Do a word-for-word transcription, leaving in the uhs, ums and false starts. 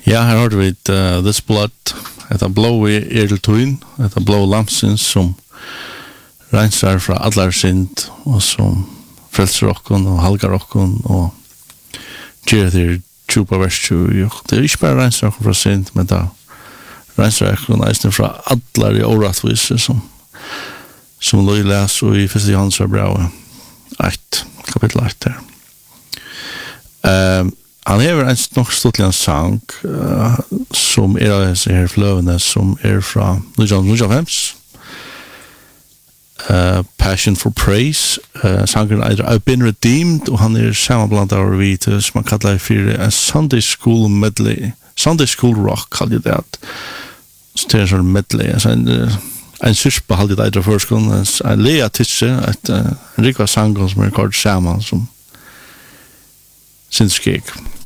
Ja, her har vi uh, This Blood, etter blå i Erdeltøyen, etter blå lamsins som reinsar fra allar synd, og som frelser okkon og halgar okkon, og gjør det tjupa vers tjue. Det er ikke bare reinsar okkon fra synd, men det reinsar okkon eisne fra allar i åratvise, som, som lå i les og i første Johannes brev ett, kapittel ett her. Um, Han hever en nok stortlig en sang uh, som er av disse her fløvene som er fra nittonhundrafem. Uh, Passion for Praise. Uh, sangeren er I've Been Redeemed, og han er sammenblandet av vidt som man kallar for en Sunday School medley. Sunday School rock, kallar det at. Så det er en sånn medley. Altså en, en syrspa halde det eidra førskolen. En, en lea tisse, et, uh, en rikva sangen som er kort sammen som sinskik.